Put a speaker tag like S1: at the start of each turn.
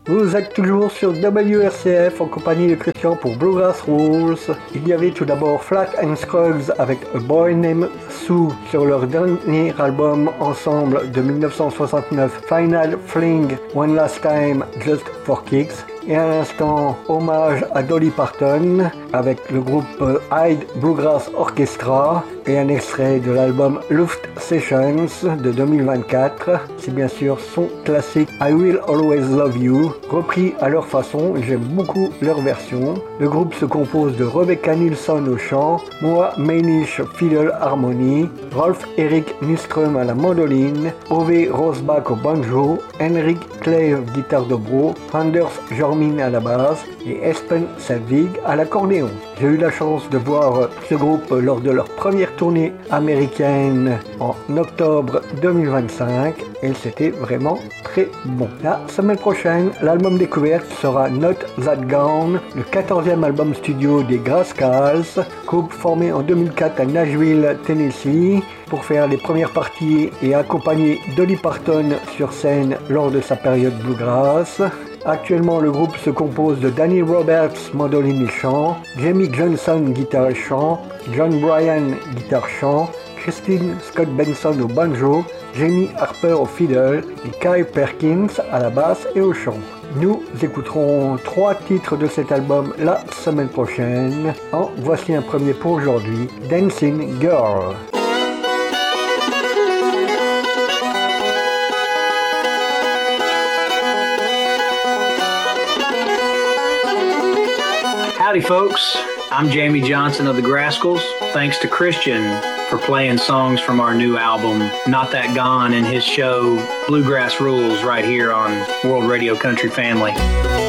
S1: Vous êtes toujours sur WRCF en compagnie de Christian pour Bluegrass Rules. Il y avait tout d'abord Flack and Scruggs avec A Boy Named Sue sur leur dernier album ensemble de 1969, Final Fling One Last Time Just for Kicks. Et à l'instant, hommage à Dolly Parton avec le groupe Hyde Bluegrass Orchestra et un extrait de l'album Luft Sessions de 2024. C'est bien sûr son classique I Will Always Love You, repris à leur façon. J'aime beaucoup leur version. Le groupe se compose de Rebecca Nilsson au chant, Moa Meinish fiddle harmonie, Rolf Erik Nyström à la mandoline, Ove Rosbach au banjo, Henrik Clave guitare dobro, Anders Jormin à la basse et Espen Selvig à l'accordéon. J'ai eu la chance de voir ce groupe lors de leur première tournée américaine en octobre 2025 et c'était vraiment très bon. La semaine prochaine, l'album découverte sera Not That Gone, le 14e album studio des Grascals, groupe formé en 2004 à Nashville, Tennessee, pour faire les premières parties et accompagner Dolly Parton sur scène lors de sa période bluegrass. Actuellement, le groupe se compose de Danny Roberts, mandoline et chant, Jamie Johnson, guitare et chant, John Bryan, guitare-chant, Christine Scott Benson au banjo, Jamie Harper au fiddle et Kyle Perkins à la basse et au chant. Nous écouterons 3 titres de cet album la semaine prochaine. En voici un premier pour aujourd'hui, Dancing Girl.
S2: Howdy folks, I'm Jamie Johnson of the Grascals. Thanks to Christian for playing songs from our new album, Not That Gone, in his show Bluegrass Rules right here on World Radio Country Family.